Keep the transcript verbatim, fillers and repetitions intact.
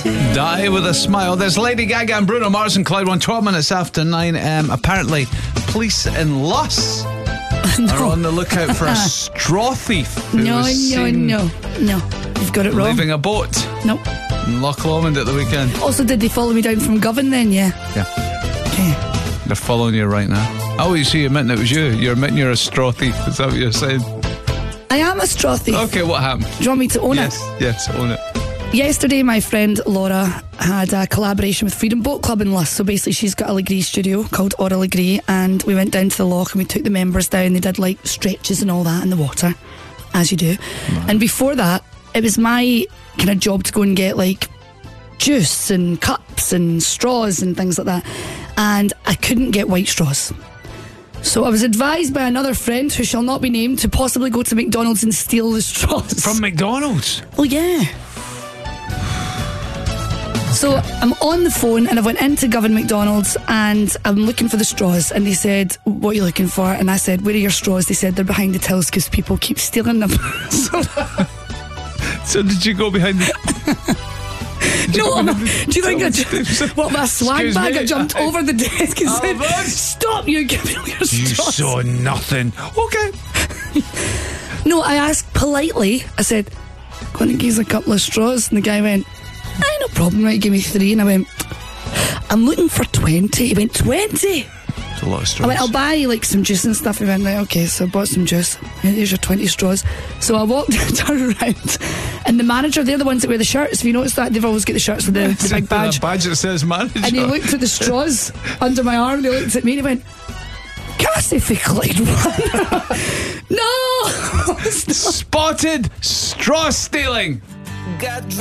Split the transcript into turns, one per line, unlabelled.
Die with a smile. There's Lady Gaga and Bruno Mars and Cloud One. twelve minutes after nine. Um, apparently, police in Luss
no.
are on the lookout for a straw thief. Who
No,
was
no,
seen
no, no. You've got it wrong.
leaving a boat
No.
in Loch Lomond at the weekend.
Also, did they follow me down from Govan then? Yeah.
Yeah.
Okay.
They're following you right now. Oh, you see, you're admitting it was you. You're admitting you're a straw thief. Is that what you're saying?
I am a straw thief.
Okay, what happened?
Do you want me to own
Yes,
it?
yes, own it.
Yesterday, my friend Laura had a collaboration with Freedom Boat Club in Luss. So basically, she's got a Legree studio called Aura Legree, and we went down to the loch and we took the members down. They did like stretches and all that in the water, as you do.
Right.
And before that, it was my kind of job to go and get like juice and cups and straws and things like that. And I couldn't get white straws. So I was advised by another friend, who shall not be named, to possibly go to McDonald's and steal the straws.
From McDonald's?
Oh, yeah. So I'm on the phone and I went into Govan McDonald's and I'm looking for the straws, and they said, what are you looking for? And I said, where are your straws? They said, they're behind the tills because people keep stealing them. so,
So did you go behind the...
no, I'm, do you think I ju- what, my swag
Excuse
bag?
me?
I jumped
I-
over the desk and
Oh,
said,
man.
stop, you're giving me your
You
straws.
saw nothing. Okay.
No, I asked politely, I said, go on and give us a couple of straws. And the guy went, aye, no problem, right, give me three. And I went, I'm looking for twenty. He went, twenty?
It's a lot of
I
straws.
went, I'll buy like some juice and stuff. He went, right, okay, so I bought some juice. Here's your twenty straws. So I walked, turned around, and the manager, they're the ones that wear the shirts. Have you noticed that? They've always got the shirts with the, the big badge.
That badge that says manager.
And he looked at the straws under my arm, and he looked at me and he went, can I say for Clyde one? No!
Spotted straw stealing.